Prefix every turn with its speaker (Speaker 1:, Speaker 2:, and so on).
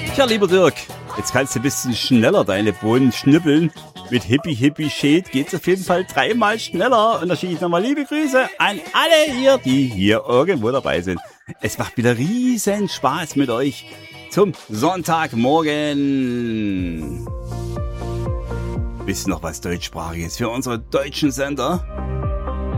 Speaker 1: Ja, lieber Dirk, jetzt kannst du ein bisschen schneller deine Bohnen schnippeln. Mit Hippie Hippie Shade geht's auf jeden Fall 3-mal schneller. Und da schicke ich nochmal liebe Grüße an alle hier, die hier irgendwo dabei sind. Es macht wieder riesen Spaß mit euch zum Sonntagmorgen. Wisst ihr noch was Deutschsprachiges für unsere deutschen Sender?